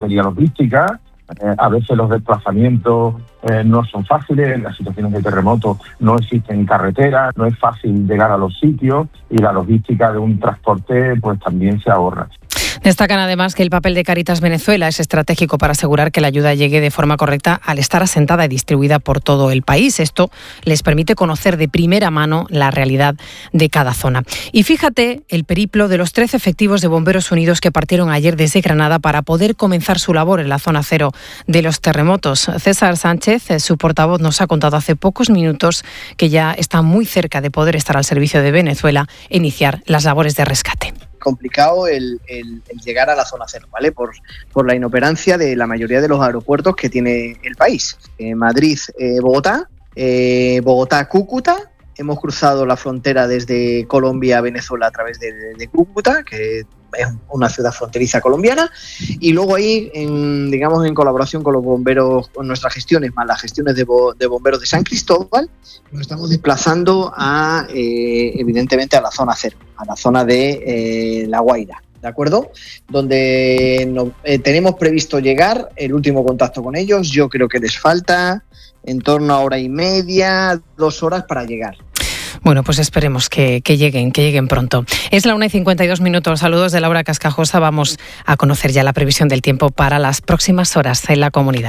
sería logística. A veces los desplazamientos no son fáciles, en las situaciones de terremoto no existen carreteras, no es fácil llegar a los sitios y la logística de un transporte pues también se ahorra. Destacan además que el papel de Cáritas Venezuela es estratégico para asegurar que la ayuda llegue de forma correcta al estar asentada y distribuida por todo el país. Esto les permite conocer de primera mano la realidad de cada zona. Y fíjate el periplo de los 13 efectivos de Bomberos Unidos que partieron ayer desde Granada para poder comenzar su labor en la zona cero de los terremotos. César Sánchez, su portavoz, nos ha contado hace pocos minutos que ya está muy cerca de poder estar al servicio de Venezuela e iniciar las labores de rescate. Complicado el llegar a la zona cero, ¿vale? Por la inoperancia de la mayoría de los aeropuertos que tiene el país. Madrid, Bogotá, Cúcuta. Hemos cruzado la frontera desde Colombia a Venezuela a través de Cúcuta, que es una ciudad fronteriza colombiana, y luego ahí, en colaboración con los bomberos, con nuestras gestiones, más las gestiones de bomberos de San Cristóbal, nos estamos desplazando evidentemente a la zona cero, a la zona de La Guaira, ¿de acuerdo? Donde tenemos previsto llegar, el último contacto con ellos, yo creo que les falta en torno a 1:30, 2 horas para llegar. Bueno, pues esperemos que lleguen pronto. Es la 1:52. Saludos de Laura Cascajosa. Vamos a conocer ya la previsión del tiempo para las próximas horas en la comunidad.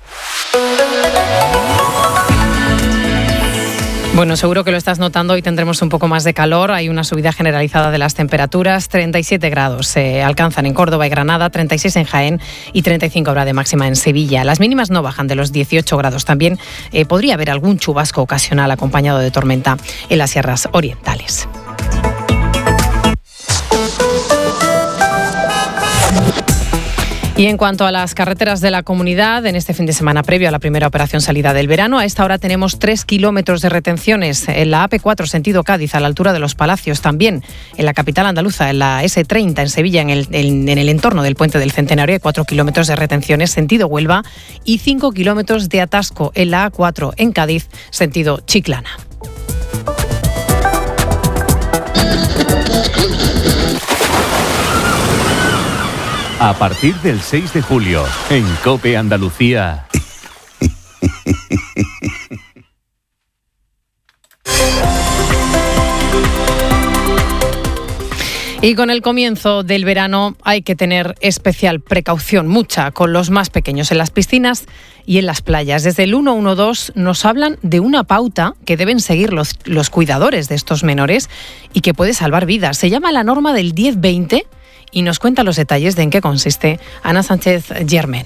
Bueno, seguro que lo estás notando, hoy tendremos un poco más de calor, hay una subida generalizada de las temperaturas, 37 grados se alcanzan en Córdoba y Granada, 36 en Jaén y 35 habrá de máxima en Sevilla. Las mínimas no bajan de los 18 grados. También podría haber algún chubasco ocasional acompañado de tormenta en las sierras orientales. Y en cuanto a las carreteras de la comunidad, en este fin de semana previo a la primera operación salida del verano, a esta hora tenemos 3 kilómetros de retenciones en la AP4 sentido Cádiz, a la altura de Los Palacios, también en la capital andaluza, en la S30 en Sevilla, en el entorno del Puente del Centenario, hay 4 kilómetros de retenciones sentido Huelva y 5 kilómetros de atasco en la A4 en Cádiz, sentido Chiclana. A partir del 6 de julio, en COPE Andalucía. Y con el comienzo del verano hay que tener especial precaución, mucha, con los más pequeños en las piscinas y en las playas. Desde el 112 nos hablan de una pauta que deben seguir los cuidadores de estos menores y que puede salvar vidas. Se llama la norma del 10-20 y nos cuenta los detalles de en qué consiste Ana Sánchez Germen.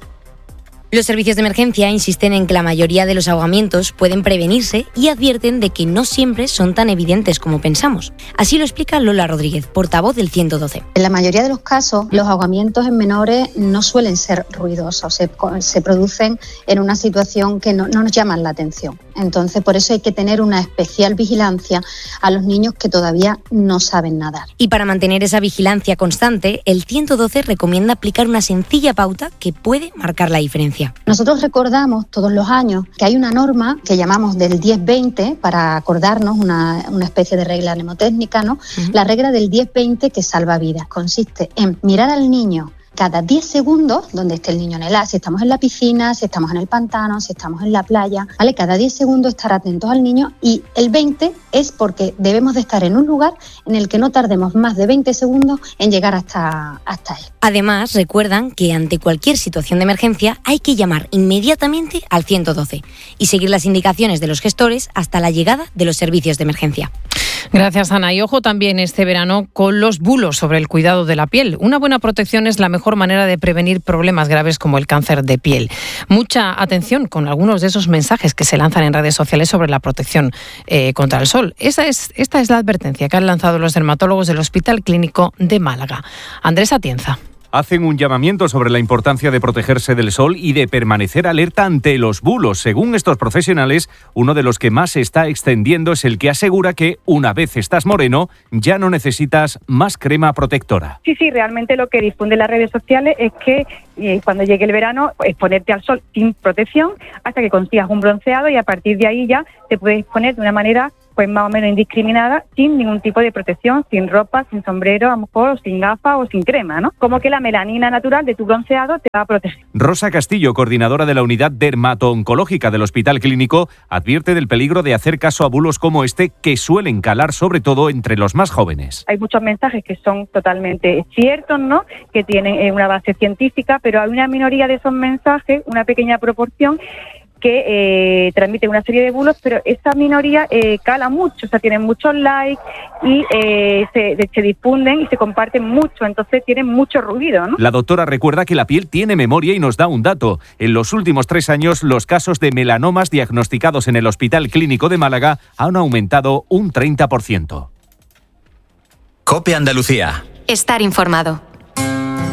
Los servicios de emergencia insisten en que la mayoría de los ahogamientos pueden prevenirse y advierten de que no siempre son tan evidentes como pensamos. Así lo explica Lola Rodríguez, portavoz del 112. En la mayoría de los casos, los ahogamientos en menores no suelen ser ruidosos, se producen en una situación que no nos llaman la atención. Entonces, por eso hay que tener una especial vigilancia a los niños que todavía no saben nadar. Y para mantener esa vigilancia constante, el 112 recomienda aplicar una sencilla pauta que puede marcar la diferencia. Nosotros recordamos todos los años que hay una norma que llamamos del 10-20 para acordarnos una especie de regla mnemotécnica, ¿no? Uh-huh. La regla del 10-20 que salva vidas consiste en mirar al niño cada 10 segundos, donde esté el niño si estamos en la piscina, si estamos en el pantano, si estamos en la playa, ¿vale? Cada 10 segundos estar atentos al niño, y el 20 es porque debemos de estar en un lugar en el que no tardemos más de 20 segundos en llegar hasta él. Además, recuerdan que ante cualquier situación de emergencia hay que llamar inmediatamente al 112 y seguir las indicaciones de los gestores hasta la llegada de los servicios de emergencia. Gracias, Ana. Y ojo también este verano con los bulos sobre el cuidado de la piel. Una buena protección es la mejor manera de prevenir problemas graves como el cáncer de piel. Mucha atención con algunos de esos mensajes que se lanzan en redes sociales sobre la protección contra el sol. Esta es la advertencia que han lanzado los dermatólogos del Hospital Clínico de Málaga. Andrés Atienza. Hacen un llamamiento sobre la importancia de protegerse del sol y de permanecer alerta ante los bulos. Según estos profesionales, uno de los que más se está extendiendo es el que asegura que una vez estás moreno, ya no necesitas más crema protectora. Sí, realmente lo que difunden las redes sociales es que cuando llegue el verano, exponerte al sol sin protección hasta que consigas un bronceado, y a partir de ahí ya te puedes exponer de una manera pues más o menos indiscriminada, sin ningún tipo de protección, sin ropa, sin sombrero, a lo mejor sin gafas o sin crema, ¿no? Como que la melanina natural de tu bronceado te va a proteger. Rosa Castillo, coordinadora de la unidad dermato-oncológica del Hospital Clínico, advierte del peligro de hacer caso a bulos como este que suelen calar sobre todo entre los más jóvenes. Hay muchos mensajes que son totalmente ciertos, ¿no? Que tienen una base científica, pero hay una minoría de esos mensajes, una pequeña proporción, que transmite una serie de bulos, pero esa minoría cala mucho, o sea, tienen muchos likes y se difunden y se comparten mucho, entonces tienen mucho ruido, ¿no? La doctora recuerda que la piel tiene memoria y nos da un dato. En los últimos 3 años, los casos de melanomas diagnosticados en el Hospital Clínico de Málaga han aumentado un 30%. COPE Andalucía. Estar informado.